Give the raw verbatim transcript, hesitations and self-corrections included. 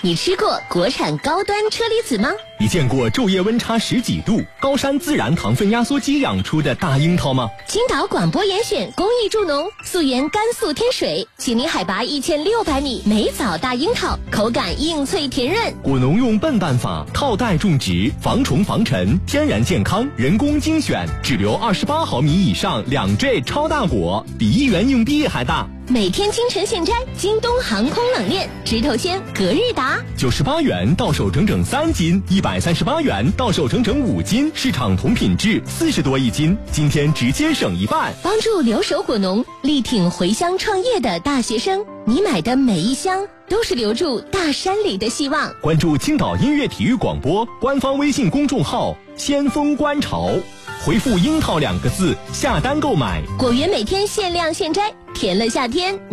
你吃过国产高端车厘子吗？ 你见过昼夜温差十几度、高山自然糖分压缩机养出的大樱桃吗？ 青岛广播严选公益助农，溯源甘肃天水，起宁海拔一千六百米，梅枣大樱桃，口感硬脆甜润。 果农用笨办法套袋种植，防虫防尘，天然健康，人工精选，只留二十八毫米以上两坠超大果，比一元硬币还大。 每天清晨现摘，京东航空冷链，直头鲜，隔日达， 九十八元到手整整三斤，一百三十八元到手整整五斤，市场同品质四十多一斤，今天直接省一半， 帮助留守果农，力挺回乡创业的大学生。你买的每一箱都是留住大山里的希望。 关注青岛音乐体育广播官方微信公众号先锋观潮，回复樱桃两个字下单购买， 果园每天限量现摘，甜了夏天。